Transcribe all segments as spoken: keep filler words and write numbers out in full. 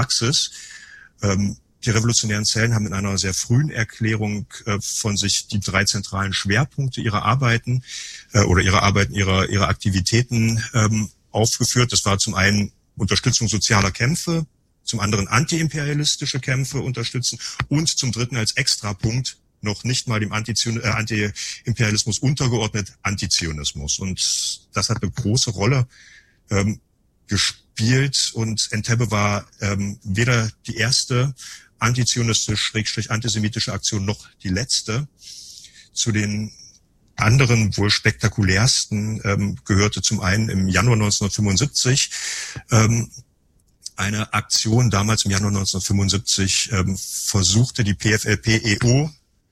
Praxis. Ähm, Die revolutionären Zellen haben in einer sehr frühen Erklärung äh, von sich die drei zentralen Schwerpunkte ihrer Arbeiten äh, oder ihrer Arbeiten, ihrer, ihrer Aktivitäten ähm, aufgeführt. Das war zum einen Unterstützung sozialer Kämpfe, zum anderen antiimperialistische Kämpfe unterstützen und zum dritten als Extrapunkt noch nicht mal dem Antizion- äh, Anti-Imperialismus untergeordnet Antizionismus. Und das hat eine große Rolle ähm, gespielt und Entebbe war ähm, weder die erste antizionistische-antisemitische Aktion noch die letzte. Zu den anderen, wohl spektakulärsten ähm, gehörte zum einen im Januar neunzehnhundertfünfundsiebzig ähm, eine Aktion. Damals im Januar neunzehnhundertfünfundsiebzig ähm, versuchte die P F L P E O,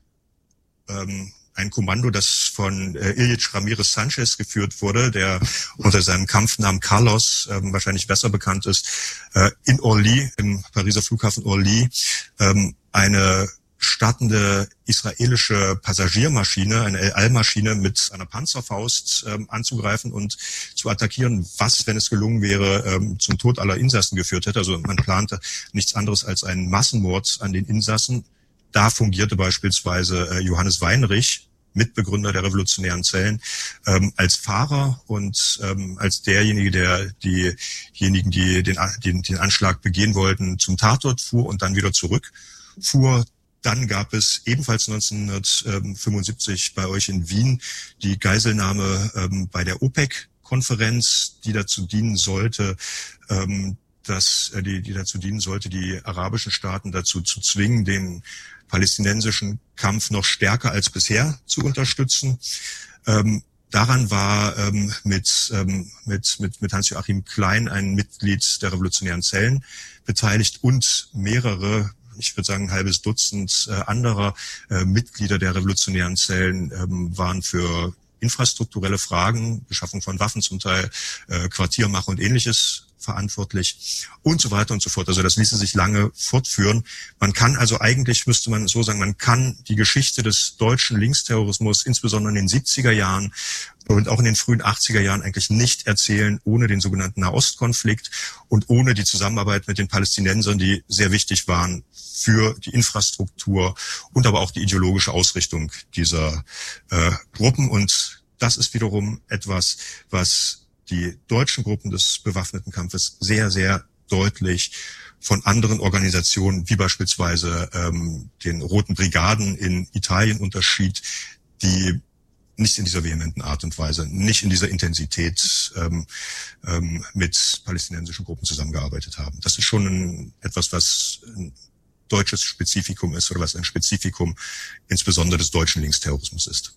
ähm, ein Kommando, das von äh, Ilyich Ramirez Sanchez geführt wurde, der unter seinem Kampfnamen Carlos ähm, wahrscheinlich besser bekannt ist, äh, in Orly, im Pariser Flughafen Orly, ähm, eine startende israelische Passagiermaschine, eine El Al-Maschine mit einer Panzerfaust ähm, anzugreifen und zu attackieren, was, wenn es gelungen wäre, ähm, zum Tod aller Insassen geführt hätte. Also man plante nichts anderes als einen Massenmord an den Insassen. Da fungierte beispielsweise äh, Johannes Weinrich, Mitbegründer der revolutionären Zellen, ähm, als Fahrer und ähm, als derjenige, der diejenigen, die den, den, den Anschlag begehen wollten, zum Tatort fuhr und dann wieder zurückfuhr. Dann gab es ebenfalls neunzehnhundertfünfundsiebzig bei euch in Wien die Geiselnahme ähm, bei der OPEC-Konferenz, die dazu dienen sollte, ähm, dass äh, die, die dazu dienen sollte, die arabischen Staaten dazu zu zwingen, den palästinensischen Kampf noch stärker als bisher zu unterstützen. Ähm, daran war ähm, mit, ähm, mit, mit, mit Hans-Joachim Klein, ein Mitglied der revolutionären Zellen, beteiligt und mehrere, ich würde sagen ein halbes Dutzend äh, anderer äh, Mitglieder der revolutionären Zellen ähm, waren für infrastrukturelle Fragen, Beschaffung von Waffen zum Teil, äh, Quartiermache und Ähnliches verantwortlich und so weiter und so fort. Also das ließe sich lange fortführen. Man kann also eigentlich, müsste man so sagen, man kann die Geschichte des deutschen Linksterrorismus, insbesondere in den siebziger Jahren und auch in den frühen achtziger Jahren eigentlich nicht erzählen, ohne den sogenannten Nahostkonflikt und ohne die Zusammenarbeit mit den Palästinensern, die sehr wichtig waren für die Infrastruktur und aber auch die ideologische Ausrichtung dieser äh, Gruppen. Und das ist wiederum etwas, was die deutschen Gruppen des bewaffneten Kampfes sehr, sehr deutlich von anderen Organisationen, wie beispielsweise ähm, den Roten Brigaden in Italien unterschied, die nicht in dieser vehementen Art und Weise, nicht in dieser Intensität ähm, ähm, mit palästinensischen Gruppen zusammengearbeitet haben. Das ist schon ein, etwas, was ein deutsches Spezifikum ist oder was ein Spezifikum insbesondere des deutschen Linksterrorismus ist.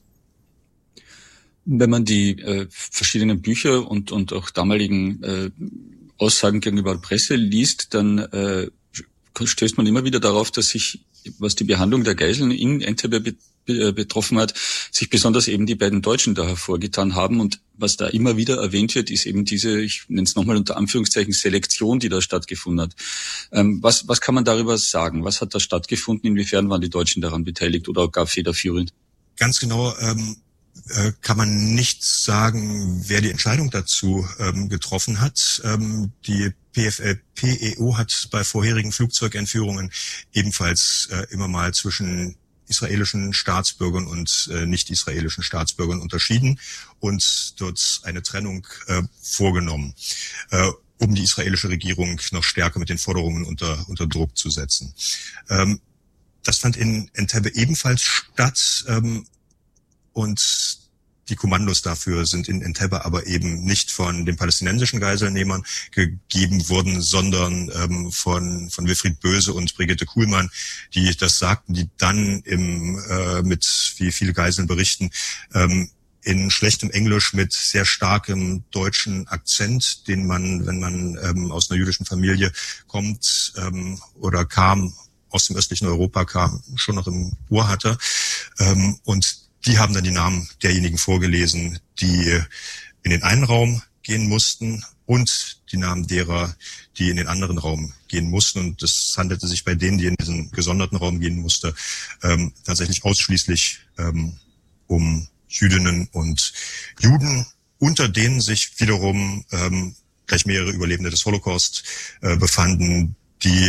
Wenn man die äh, verschiedenen Bücher und und auch damaligen äh, Aussagen gegenüber der Presse liest, dann äh, stößt man immer wieder darauf, dass sich, was die Behandlung der Geiseln in Entebbe be- be- betroffen hat, sich besonders eben die beiden Deutschen da hervorgetan haben. Und was da immer wieder erwähnt wird, ist eben diese, ich nenne es nochmal unter Anführungszeichen, Selektion, die da stattgefunden hat. Ähm, was, was kann man darüber sagen? Was hat da stattgefunden? Inwiefern waren die Deutschen daran beteiligt oder gar federführend? Ganz genau ähm kann man nicht sagen, wer die Entscheidung dazu ähm, getroffen hat. Ähm, die P F L P E O hat bei vorherigen Flugzeugentführungen ebenfalls äh, immer mal zwischen israelischen Staatsbürgern und äh, nicht-israelischen Staatsbürgern unterschieden und dort eine Trennung äh, vorgenommen, äh, um die israelische Regierung noch stärker mit den Forderungen unter, unter Druck zu setzen. Ähm, das fand in Entebbe ebenfalls statt. Ähm, Und die Kommandos dafür sind in Entebbe aber eben nicht von den palästinensischen Geiselnehmern gegeben worden, sondern ähm, von von Wilfried Böse und Brigitte Kuhlmann, die das sagten, die dann im äh, mit, wie viele Geiseln berichten, ähm, in schlechtem Englisch mit sehr starkem deutschen Akzent, den man, wenn man ähm, aus einer jüdischen Familie kommt ähm, oder kam, aus dem östlichen Europa kam, schon noch im Ohr hatte. Ähm, und die haben dann die Namen derjenigen vorgelesen, die in den einen Raum gehen mussten und die Namen derer, die in den anderen Raum gehen mussten. Und es handelte sich bei denen, die in diesen gesonderten Raum gehen musste, ähm, tatsächlich ausschließlich ähm, um Jüdinnen und Juden, unter denen sich wiederum ähm, gleich mehrere Überlebende des Holocaust äh, befanden, die